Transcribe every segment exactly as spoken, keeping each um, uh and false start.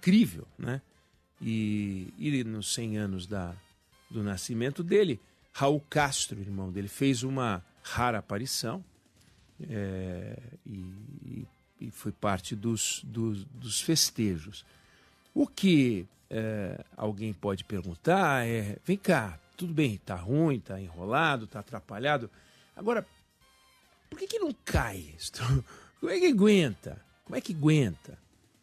incrível, né? E, e nos cem anos da, do nascimento dele, Raul Castro, irmão dele, fez uma rara aparição é, e, e foi parte dos, dos, dos festejos. O que é, alguém pode perguntar é, vem cá, tudo bem, tá ruim, tá enrolado, tá atrapalhado, agora, por que que não cai? Como é que aguenta? Como é que aguenta?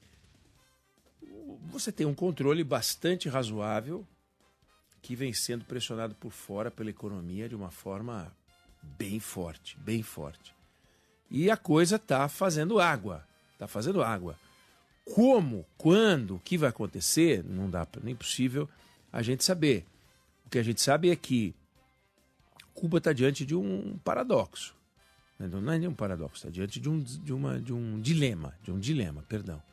Você tem um controle bastante razoável que vem sendo pressionado por fora pela economia de uma forma bem forte, bem forte. E a coisa está fazendo água, está fazendo água. Como, quando, o que vai acontecer, não dá nem possível a gente saber. O que a gente sabe é que Cuba está diante de um paradoxo. Não é nem um paradoxo, está diante de um, de, uma, de um dilema, de um dilema, perdão.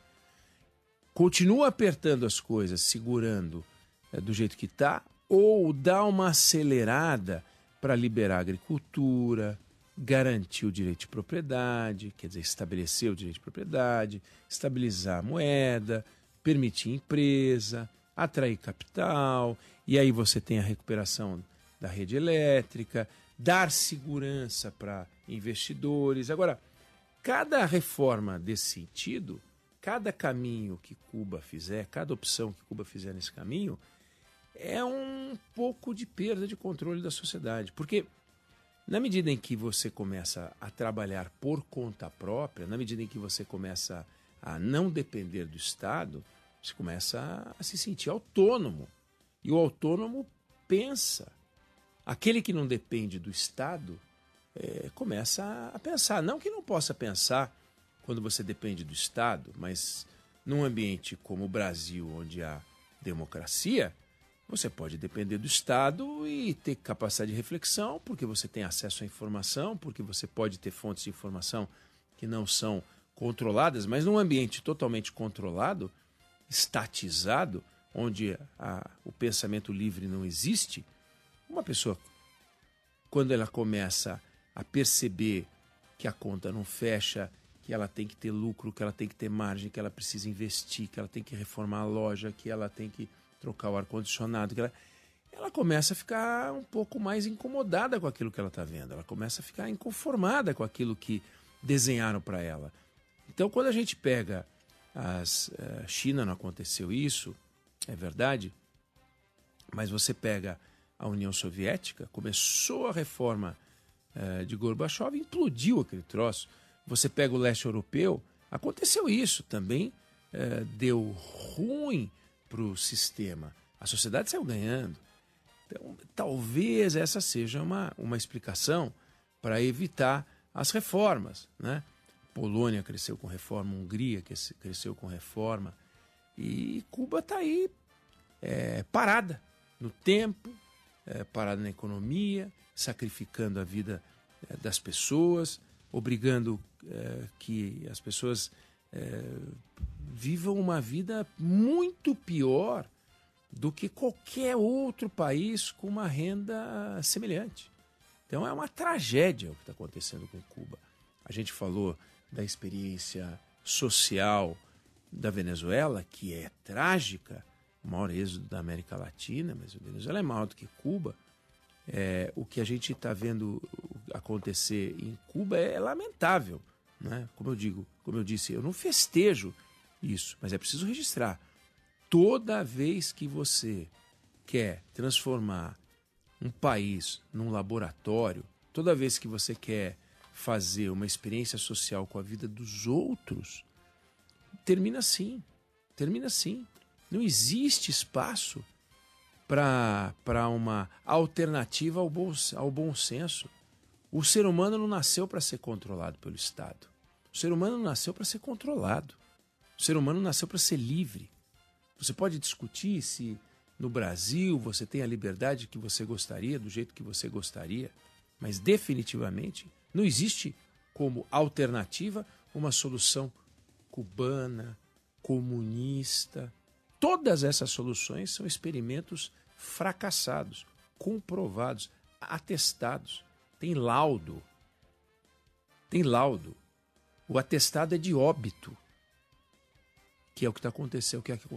Continua apertando as coisas, segurando é, do jeito que está, ou dá uma acelerada para liberar a agricultura, garantir o direito de propriedade, quer dizer, estabelecer o direito de propriedade, estabilizar a moeda, permitir empresa, atrair capital, e aí você tem a recuperação da rede elétrica, dar segurança para investidores. Agora, cada reforma desse sentido, cada caminho que Cuba fizer, cada opção que Cuba fizer nesse caminho, é um pouco de perda de controle da sociedade. Porque na medida em que você começa a trabalhar por conta própria, na medida em que você começa a não depender do Estado, você começa a se sentir autônomo. E o autônomo pensa. Aquele que não depende do Estado é, começa a pensar. Não que não possa pensar quando você depende do Estado, mas num ambiente como o Brasil, onde há democracia, você pode depender do Estado e ter capacidade de reflexão, porque você tem acesso à informação, porque você pode ter fontes de informação que não são controladas, mas num ambiente totalmente controlado, estatizado, onde a, o pensamento livre não existe, uma pessoa, quando ela começa a perceber que a conta não fecha, que ela tem que ter lucro, que ela tem que ter margem, que ela precisa investir, que ela tem que reformar a loja, que ela tem que trocar o ar-condicionado, que ela, ela começa a ficar um pouco mais incomodada com aquilo que ela está vendo, ela começa a ficar inconformada com aquilo que desenharam para ela. Então, quando a gente pega as... A China não aconteceu isso, é verdade, mas você pega a União Soviética, começou a reforma uh, de Gorbachev, implodiu aquele troço. Você pega o leste europeu, aconteceu isso também, uh, deu ruim para o sistema. A sociedade saiu ganhando. Então, talvez essa seja uma, uma explicação para evitar as reformas, né? Polônia cresceu com reforma, Hungria cresceu com reforma, e Cuba está aí é, parada no tempo, é, parada na economia, sacrificando a vida é, das pessoas, obrigando é, que as pessoas é, vivam uma vida muito pior do que qualquer outro país com uma renda semelhante. Então é uma tragédia o que está acontecendo com Cuba. A gente falou da experiência social da Venezuela, que é trágica, o maior êxodo da América Latina, mas a Venezuela é maior do que Cuba. É, o que a gente está vendo acontecer em Cuba é lamentável, né? Como eu digo, como eu disse, eu não festejo isso, mas é preciso registrar. Toda vez que você quer transformar um país num laboratório, toda vez que você quer fazer uma experiência social com a vida dos outros, termina assim, termina assim. Não existe espaço para uma alternativa ao bom, ao bom senso. O ser humano não nasceu para ser controlado pelo Estado. O ser humano não nasceu para ser controlado. O ser humano nasceu para ser livre. Você pode discutir se no Brasil você tem a liberdade que você gostaria, do jeito que você gostaria, mas definitivamente não existe como alternativa uma solução cubana, comunista. Todas essas soluções são experimentos fracassados, comprovados, atestados. Tem laudo. Tem laudo. O atestado é de óbito, que é o que está acontecendo, o que é que